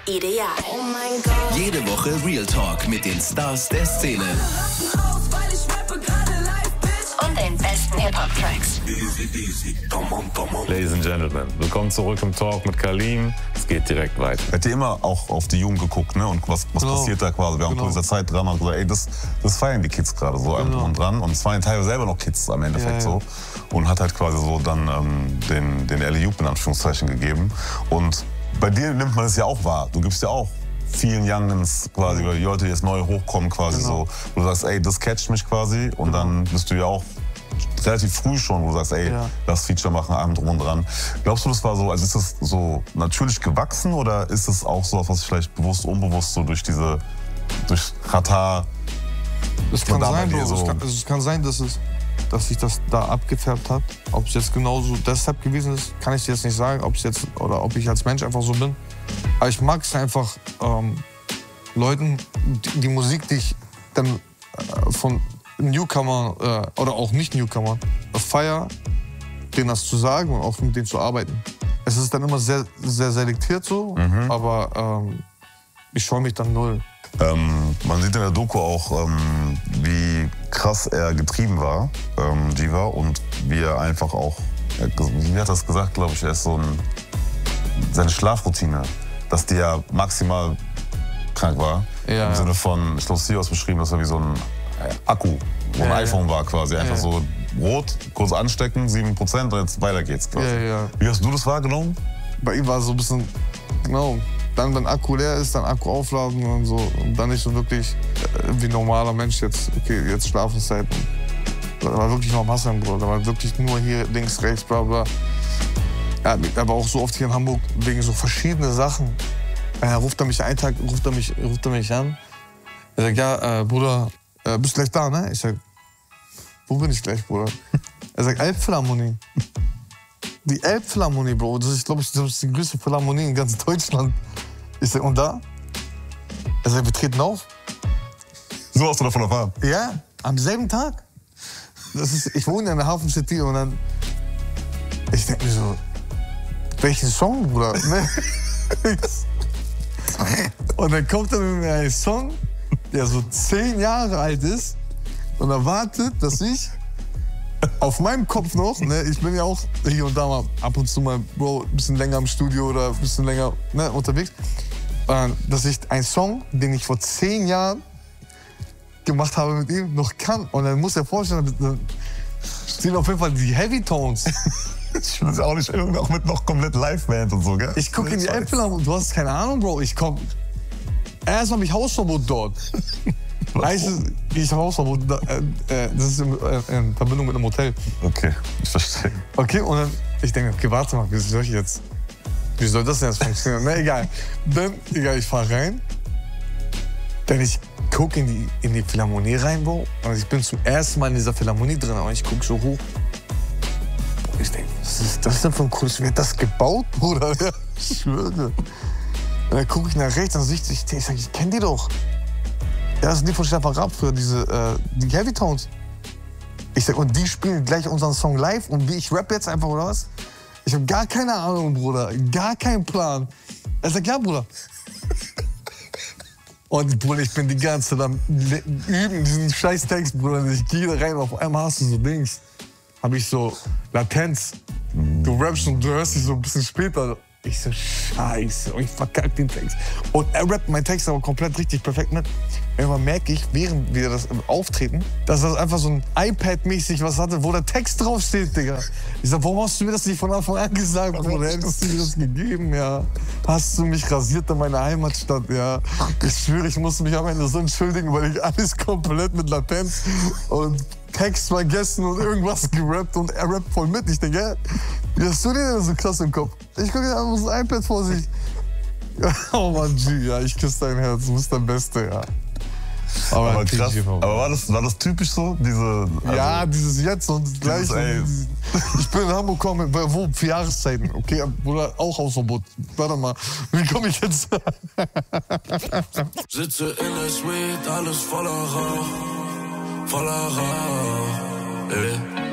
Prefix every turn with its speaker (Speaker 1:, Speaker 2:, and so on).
Speaker 1: Ideal. Oh mein Gott.
Speaker 2: Jede Woche Real Talk mit den Stars der Szene.
Speaker 1: Und den besten Hip-Hop-Tracks.
Speaker 3: Ladies and Gentlemen, willkommen zurück im Talk mit Kalim. Es geht direkt weiter.
Speaker 4: Hätte immer auch auf die Jugend geguckt, ne? Und was passiert da quasi. Wir haben in dieser Zeit dran und gesagt, ey, das feiern die Kids gerade so und dran. Und es waren teilweise selber noch Kids am Endeffekt so. Und hat halt quasi so dann den Alley-Oop in Anführungszeichen gegeben. Und bei dir nimmt man es ja auch wahr. Du gibst ja auch vielen Youngins quasi, oder die Leute, die jetzt neu hochkommen quasi so. Wo du sagst, ey, das catcht mich quasi. Und dann bist du ja auch relativ früh schon, wo du sagst, ey, lass Feature machen, Abend drum und dran. Glaubst du, das war so, also ist das so natürlich gewachsen oder ist es auch so, was sich vielleicht bewusst, unbewusst so durch Qatar...
Speaker 5: Es kann sein, Bro. Es kann sein, dass sich das da abgefärbt hat. Ob es jetzt genauso deshalb gewesen ist, kann ich dir jetzt nicht sagen. Ob ich als Mensch einfach so bin. Aber ich mag es einfach, Leuten, die Musik, die ich dann von Newcomer oder auch nicht Newcomer feier, denen das zu sagen und auch mit denen zu arbeiten. Es ist dann immer sehr, sehr selektiert so, aber ich scheue mich dann null.
Speaker 4: Man sieht in der Doku auch, wie krass er getrieben war, Jiva, und wie er einfach auch, wie hat er das gesagt, glaube ich, er ist seine Schlafroutine, dass die ja maximal krank war. Ja, im Sinne von, ich glaube, sie hat beschrieben, dass er wie so ein Akku, wo ein iPhone war quasi. Einfach so rot, kurz anstecken, 7% und jetzt weiter geht's quasi. Wie hast du das wahrgenommen?
Speaker 5: Bei ihm war es so ein bisschen, genau, dann wenn Akku leer ist, dann Akku aufladen und so. Und dann nicht so wirklich wie ein normaler Mensch jetzt, okay, jetzt Schlafenszeit. Da war wirklich noch Hassan, Bro. Da war wirklich nur hier links, rechts, bla bla. Ja, aber auch so oft hier in Hamburg wegen so verschiedene Sachen. Ruft er mich einen Tag, ruft er mich an. Er sagt, ja, Bruder, bist gleich da, ne? Ich sag, wo bin ich gleich, Bruder? Er sagt, Elbphilharmonie. Die Elbphilharmonie, Bro. Das ist, glaube ich, die größte Philharmonie in ganz Deutschland. Ich sag, und da? Er sagt, wir treten auf.
Speaker 4: So hast du davon erfahren?
Speaker 5: Ja, am selben Tag. Ich wohne in der Hafen City und dann... Ich denke mir so, welchen Song, Bruder? Und dann kommt er mit mir ein Song, der so 10 Jahre alt ist und erwartet, dass ich auf meinem Kopf noch, ne, ich bin ja auch hier und da mal ab und zu mal, Bro, ein bisschen länger im Studio oder ein bisschen länger unterwegs, dass ich einen Song, den ich vor 10 Jahren gemacht habe mit ihm, noch kann. Und dann muss er vorstellen, dann stehen auf jeden Fall die Heavy Tones.
Speaker 4: Ich will auch nicht auch mit noch komplett Liveband und so, gell?
Speaker 5: Ich gucke in die Elbphilharmonie, du hast keine Ahnung, Bro, ich komm. Erstmal habe ich Hausverbot dort. Ich habe Hausverbot, das ist in Verbindung mit einem Hotel.
Speaker 4: Okay, ich verstehe.
Speaker 5: Okay, und dann, ich denke, okay, warte mal, wie soll das denn jetzt funktionieren? Na, egal. Dann, ich fahre rein, dann ich gucke in die Philharmonie rein, Bro. Und ich bin zum ersten Mal in dieser Philharmonie drin und ich gucke so hoch. Ich denke, was ist das denn für ein cooles, wie hat das gebaut, Bruder? Ja, ich schwöre. Und dann gucke ich nach rechts und ich sage, ich kenne die doch. Ja, das sind die von Stefan Raab für die Heavy Tones. Ich sag, und die spielen gleich unseren Song live und wie ich rappe jetzt einfach, oder was? Ich habe gar keine Ahnung, Bruder, gar keinen Plan. Er sagt, ja, Bruder. Und Bruder, ich bin die ganze Zeit am Üben, diesen scheiß Text, Bruder. Ich gehe da rein, auf einmal hast du so Dings. Habe ich so Latenz. Du rappst und du hörst dich so ein bisschen später. Ich so, scheiße, und ich verkack den Text. Und er rappt meinen Text aber komplett richtig perfekt mit. Irgendwann merke ich, während wir das auftreten, dass das einfach so ein iPad-mäßig was hatte, wo der Text draufsteht, Digga. Ich sag, warum hast du mir das nicht von Anfang an gesagt, Bruder? Hättest du mir das gegeben, ja. Hast du mich rasiert in meiner Heimatstadt, ja. Ich schwöre, ich musste mich am Ende so entschuldigen, weil ich alles komplett mit Latenz und Text vergessen und irgendwas gerappt und er rappt voll mit. Ich denke, ja, wie hast du denn so krass im Kopf? Ich gucke dir einfach so ein iPad vor sich. Oh Mann, G, ja, ich küsse dein Herz, du bist der Beste, ja.
Speaker 4: Aber krass, aber war das typisch so?
Speaker 5: Ja, dieses Jetzt und das Gleiche. Ich bin in Hamburg gekommen, wo? 4 Jahreszeiten. Okay, oder auch Hausverbot. Warte mal, wie komme ich jetzt?
Speaker 6: Sitze in der Suite, alles voller Rauch. Voller Rauch, ey.